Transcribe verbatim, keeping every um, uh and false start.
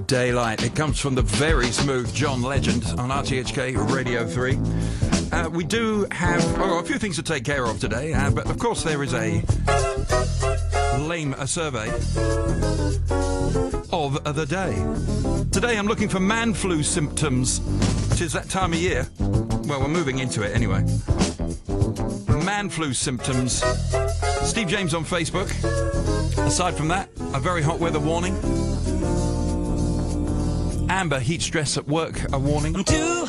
Daylight. It comes from the very smooth John Legend on R T H K Radio three. Uh, we do have oh, a few things to take care of today, uh, but of course there is a lame a survey of the day. Today I'm looking for man flu symptoms. Tis that time of year. Well, we're moving into it anyway. Man flu symptoms. Steve James on Facebook. Aside from that, a very hot weather warning. Amber heat stress at work, a warning.